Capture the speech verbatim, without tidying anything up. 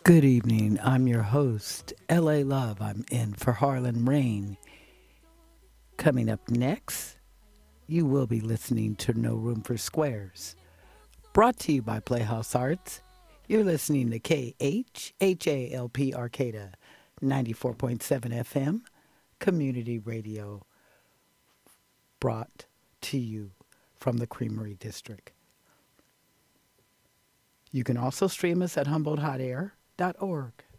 Good evening. I'm your host, L A Love. I'm in for Harlan Rain. Coming up next, you will be listening to No Room for Squares, brought to you by Playhouse Arts. You're listening to K H H A L P Arcata, ninety-four point seven F M, community radio, brought to you from the Creamery District. You can also stream us at humboldt hot air dot org.